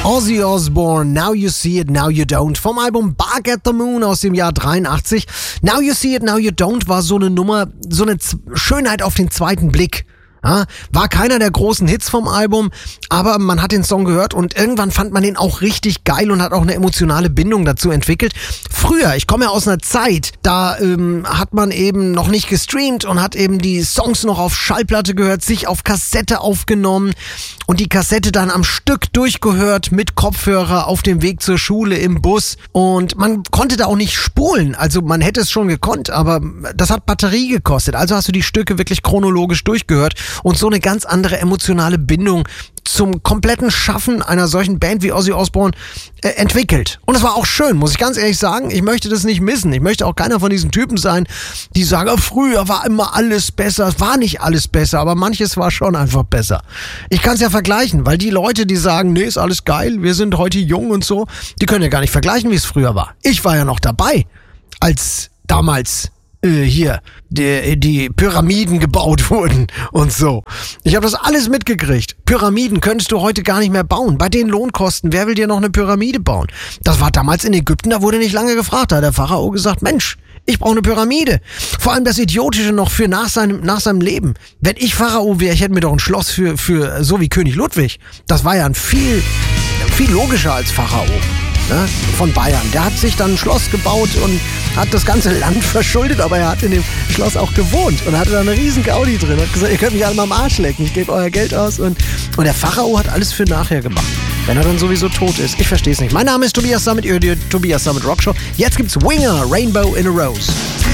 Ozzy Osbourne, Now You See It, Now You Don't, vom Album Bark at the Moon aus dem Jahr 83. Now You See It, Now You Don't war so eine Nummer, so eine Schönheit auf den zweiten Blick. Ja, war keiner der großen Hits vom Album, aber man hat den Song gehört und irgendwann fand man den auch richtig geil und hat auch eine emotionale Bindung dazu entwickelt. Früher, ich komme ja aus einer Zeit, da hat man eben noch nicht gestreamt und hat eben die Songs noch auf Schallplatte gehört, sich auf Kassette aufgenommen und die Kassette dann am Stück durchgehört mit Kopfhörer auf dem Weg zur Schule im Bus und man konnte da auch nicht spulen, also man hätte es schon gekonnt, aber das hat Batterie gekostet, also hast du die Stücke wirklich chronologisch durchgehört und so eine ganz andere emotionale Bindung zum kompletten Schaffen einer solchen Band wie Ozzy Osbourne entwickelt. Und das war auch schön, muss ich ganz ehrlich sagen. Ich möchte das nicht missen. Ich möchte auch keiner von diesen Typen sein, die sagen, früher war immer alles besser. Es war nicht alles besser, aber manches war schon einfach besser. Ich kann es ja vergleichen, weil die Leute, die sagen, nee, ist alles geil, wir sind heute jung und so, die können ja gar nicht vergleichen, wie es früher war. Ich war ja noch dabei, als damals die Pyramiden gebaut wurden und so. Ich habe das alles mitgekriegt. Pyramiden könntest du heute gar nicht mehr bauen. Bei den Lohnkosten, wer will dir noch eine Pyramide bauen? Das war damals in Ägypten, da wurde nicht lange gefragt. Da hat der Pharao gesagt, Mensch, ich brauche eine Pyramide. Vor allem das Idiotische noch für nach seinem Leben. Wenn ich Pharao wäre, ich hätte mir doch ein Schloss für so wie König Ludwig. Das war ja ein viel logischer als Pharao. Ne, von Bayern. Der hat sich dann ein Schloss gebaut und hat das ganze Land verschuldet, aber er hat in dem Schloss auch gewohnt und hatte da eine riesen Gaudi drin. Hat gesagt, ihr könnt mich alle mal am Arsch lecken, ich gebe euer Geld aus. Und der Pharao hat alles für nachher gemacht, wenn er dann sowieso tot ist. Ich verstehe es nicht. Mein Name ist Tobias Sammet, ihr hört die Tobias Sammet Rockshow. Jetzt gibt's Winger, Rainbow in a Rose.